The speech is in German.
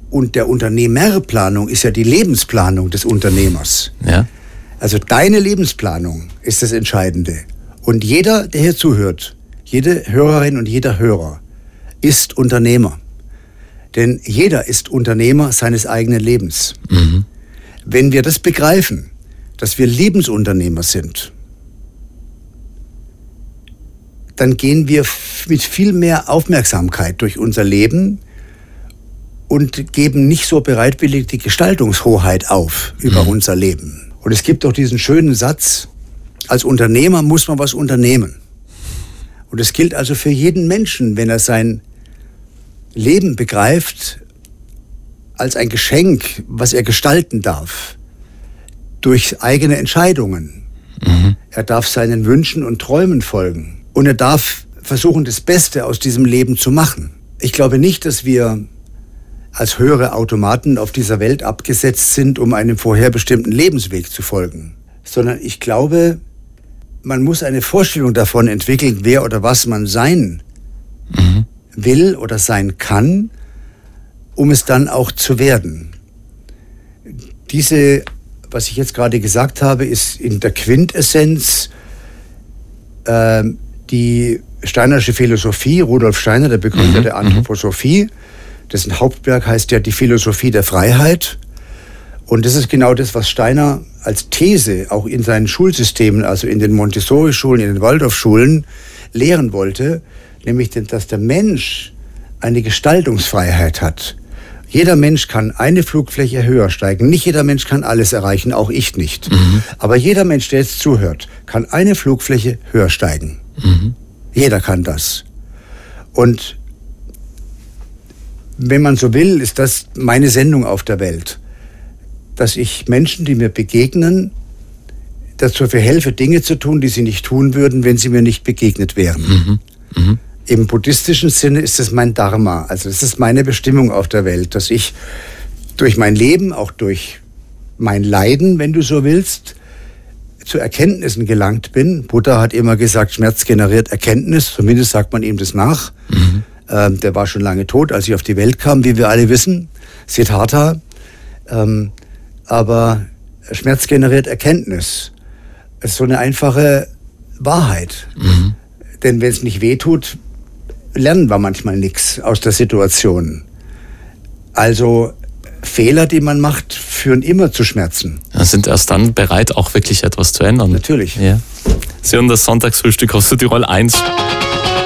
Und der Unternehmerplanung ist ja die Lebensplanung des Unternehmers. Ja. Also deine Lebensplanung ist das Entscheidende. Und jeder, der hier zuhört, jede Hörerin und jeder Hörer ist Unternehmer. Denn jeder ist Unternehmer seines eigenen Lebens. Mhm. Wenn wir das begreifen, dass wir Lebensunternehmer sind, dann gehen wir mit viel mehr Aufmerksamkeit durch unser Leben und geben nicht so bereitwillig die Gestaltungshoheit auf über unser Leben. Und es gibt auch diesen schönen Satz, als Unternehmer muss man was unternehmen. Und es gilt also für jeden Menschen, wenn er sein Leben begreift als ein Geschenk, was er gestalten darf, durch eigene Entscheidungen. Mhm. Er darf seinen Wünschen und Träumen folgen. Und er darf versuchen, das Beste aus diesem Leben zu machen. Ich glaube nicht, dass wir als höhere Automaten auf dieser Welt abgesetzt sind, um einem vorherbestimmten Lebensweg zu folgen. Sondern ich glaube, man muss eine Vorstellung davon entwickeln, wer oder was man sein will oder sein kann, um es dann auch zu werden. Was ich jetzt gerade gesagt habe, ist in der Quintessenz die steinersche Philosophie. Rudolf Steiner, der Begründer der Anthroposophie, dessen Hauptwerk heißt ja die Philosophie der Freiheit. Und das ist genau das, was Steiner als These auch in seinen Schulsystemen, also in den Montessori-Schulen, in den Waldorfschulen, lehren wollte, nämlich, dass der Mensch eine Gestaltungsfreiheit hat. Jeder Mensch kann eine Flugfläche höher steigen. Nicht jeder Mensch kann alles erreichen, auch ich nicht. Mhm. Aber jeder Mensch, der jetzt zuhört, kann eine Flugfläche höher steigen. Mhm. Jeder kann das. Und wenn man so will, ist das meine Sendung auf der Welt. Dass ich Menschen, die mir begegnen, dazu verhelfe, Dinge zu tun, die sie nicht tun würden, wenn sie mir nicht begegnet wären. Mhm. Mhm. Im buddhistischen Sinne ist es mein Dharma, also es ist meine Bestimmung auf der Welt, dass ich durch mein Leben, auch durch mein Leiden, wenn du so willst, zu Erkenntnissen gelangt bin. Buddha hat immer gesagt, Schmerz generiert Erkenntnis, zumindest sagt man ihm das nach. Mhm. Der war schon lange tot, als ich auf die Welt kam, wie wir alle wissen, Siddhartha. Aber Schmerz generiert Erkenntnis. Es ist so eine einfache Wahrheit. Mhm. Denn wenn es nicht wehtut, lernen wir manchmal nichts aus der Situation. Also Fehler, die man macht, führen immer zu Schmerzen. Ja, sind erst dann bereit, auch wirklich etwas zu ändern. Natürlich. Ja. Sie hören das Sonntagsfrühstück aus Tirol 1.